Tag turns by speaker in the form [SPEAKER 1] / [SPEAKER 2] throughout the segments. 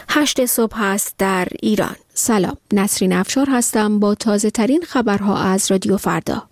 [SPEAKER 1] 8 صبح است در ایران. سلام، نسرین افشار هستم با تازه ترین خبرها از رادیو فردا.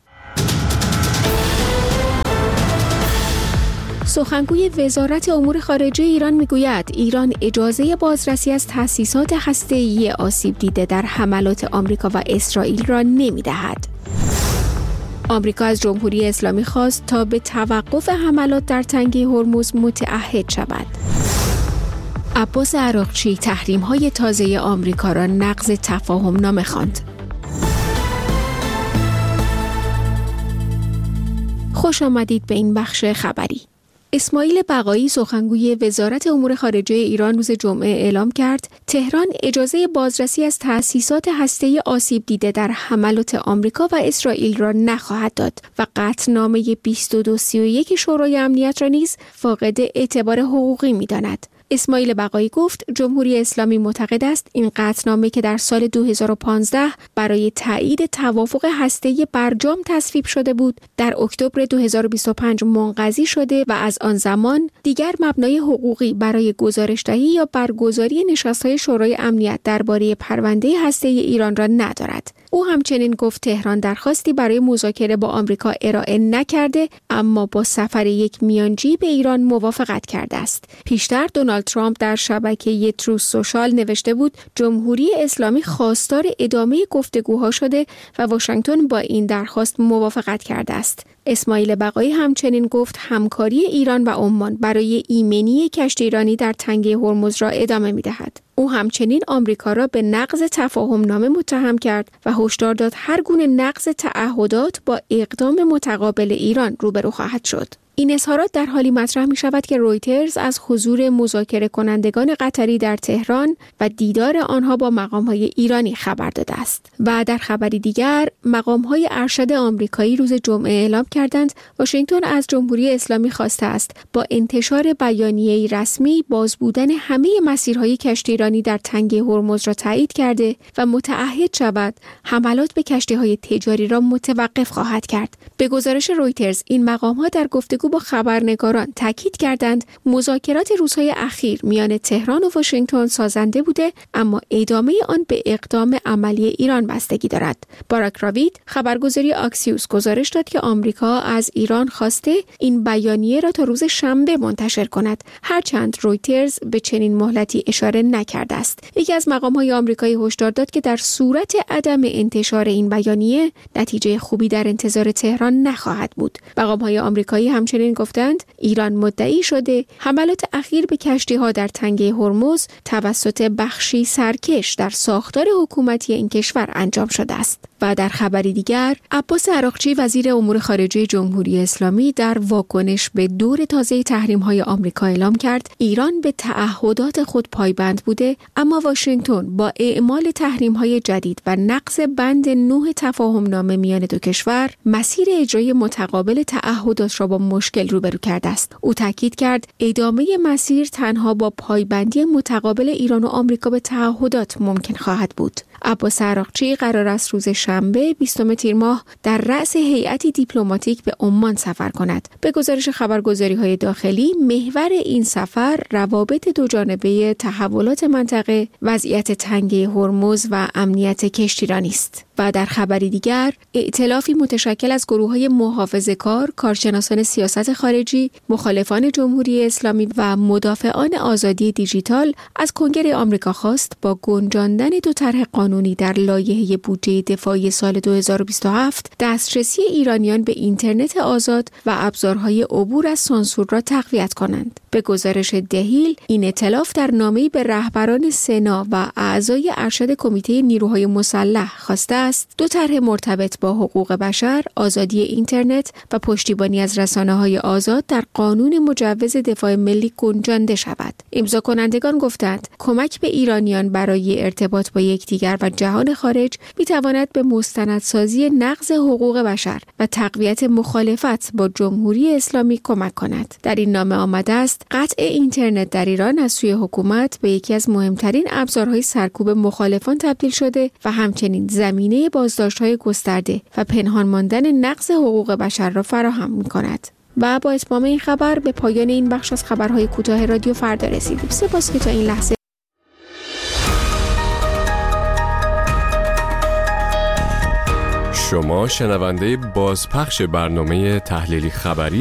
[SPEAKER 1] سخنگوی وزارت امور خارجه ایران میگوید ایران اجازه بازرسی از تأسیسات هسته‌ای آسیب دیده در حملات آمریکا و اسرائیل را نمی‌دهد. آمریکا از جمهوری اسلامی خواست تا به توقف حملات در تنگه هرمز متعهد شود. عباس عراقچی تحریم‌های تازه آمریکا را نقض تفاهم‌نامه خواند. خوش آمدید به این بخش خبری. اسماعیل بقایی سخنگوی وزارت امور خارجه ایران روز جمعه اعلام کرد تهران اجازه بازرسی از تأسیسات هسته‌ای آسیب دیده در حملات آمریکا و اسرائیل را نخواهد داد و قطعنامه 2231 شورای امنیت را نیز فاقد اعتبار حقوقی می‌داند. اسماعیل بقایی گفت جمهوری اسلامی معتقد است این قطعنامه که در سال 2015 برای تایید توافق هسته‌ای برجام تصویب شده بود، در اکتبر 2025 منقضی شده و از آن زمان دیگر مبنای حقوقی برای گزارش‌دهی یا برگزاری نشست‌های شورای امنیت درباره پرونده هسته‌ای ایران را ندارد. او همچنین گفت تهران درخواستی برای مذاکره با آمریکا ارائه نکرده، اما با سفر یک میانجی به ایران موافقت کرده است. پیشتر دونالد ترامپ در شبکه تروث سوشال نوشته بود جمهوری اسلامی خواستار ادامه گفتگوها شده و واشنگتن با این درخواست موافقت کرده است. اسماعیل بقایی همچنین گفت همکاری ایران و عمان برای ایمنی کشتی ایرانی در تنگه هرمز را ادامه می‌دهد. او همچنین آمریکا را به نقض تفاهم‌نامه متهم کرد و هشدار داد هر گونه نقض تعهدات با اقدام متقابل ایران روبرو خواهد شد. این اظهارات در حالی مطرح می شود که رویترز از حضور مذاکره کنندگان قطری در تهران و دیدار آنها با مقام‌های ایرانی خبر داده است. و در خبری دیگر، مقام‌های ارشد آمریکایی روز جمعه اعلام کردند واشنگتن از جمهوری اسلامی خواسته است با انتشار بیانیه‌ای رسمی باز بودن همه مسیرهای کشتی ایرانی در تنگه هرمز را تایید کرده و متعهد شود حملات به کشتی‌های تجاری را متوقف خواهد کرد. به گزارش رویترز این مقام‌ها در گفتگو با خبرنگاران تاکید کردند مذاکرات روزهای اخیر میان تهران و واشنگتن سازنده بوده، اما ادامه آن به اقدام عملی ایران بستگی دارد. باراک راوید خبرگزاری آکسیوس گزارش داد که آمریکا از ایران خواسته این بیانیه را تا روز شنبه منتشر کند، هرچند رویترز به چنین مهلتی اشاره نکرده است. یکی از مقام‌های آمریکایی هشدار داد که در صورت عدم انتشار این بیانیه نتیجه خوبی در انتظار تهران نخواهد بود. مقام‌های آمریکایی همچنین گفتند ایران مدعی شده حملات اخیر به کشتی‌ها در تنگه هرمز توسط بخشی سرکش در ساختار حکومتی این کشور انجام شده است. و در خبری دیگر، عباس عراقچی وزیر امور خارجه جمهوری اسلامی در واکنش به دور تازه تحریم‌های آمریکا اعلام کرد ایران به تعهدات خود پایبند بوده، اما واشنگتن با اعمال تحریم‌های جدید و نقض بند 9 تفاهم‌نامه میان دو کشور مسیر اجرای متقابل تعهدات را با مشکل روبرو کرده است. او تاکید کرد ادامه مسیر تنها با پایبندی متقابل ایران و آمریکا به تعهدات ممکن خواهد بود. عباس عراقچی قرار است روز شنبه 20 تیر ماه در رأس هیئتی دیپلماتیک به عمان سفر کند. به گزارش خبرگزاری‌های داخلی، محور این سفر روابط دوجانبه تحولات منطقه، وضعیت تنگه هرمز و امنیت کشتیرانی است. و در خبری دیگر، ائتلافی متشکل از گروه‌های محافظه‌کار، کارشناسان سیاست خارجی، مخالفان جمهوری اسلامی و مدافعان آزادی دیجیتال از کنگره آمریکا خواست با گنجاندن دو طرح قانونی در لایحه بودجه دفاعی سال 2027 دسترسی ایرانیان به اینترنت آزاد و ابزارهای عبور از سانسور را تقویت کنند. به گزارش دهیل، این ائتلاف در نامه‌ای به رهبران سنا و اعضای ارشد کمیته نیروهای مسلح خواسته است دو طرح مرتبط با حقوق بشر، آزادی اینترنت و پشتیبانی از رسانه‌های آزاد در قانون مجوز دفاع ملی گنجانده شود. امضا کنندگان گفتند کمک به ایرانیان برای ارتباط با یکدیگر و جهان خارج می‌تواند به مستندسازی نقض حقوق بشر و تقویت مخالفت با جمهوری اسلامی کمک کند. در این نامه آمده است قطع اینترنت در ایران از سوی حکومت به یکی از مهمترین ابزارهای سرکوب مخالفان تبدیل شده و همچنین زمینه بازداشت‌های گسترده و پنهان ماندن نقض حقوق بشر را فراهم می‌کند. و با اتمام این خبر به پایان این بخش از خبرهای کوتاه رادیو فردا رسیدیم. سپاس که تا این لحظه
[SPEAKER 2] شما شنونده بازپخش برنامه تحلیلی خبری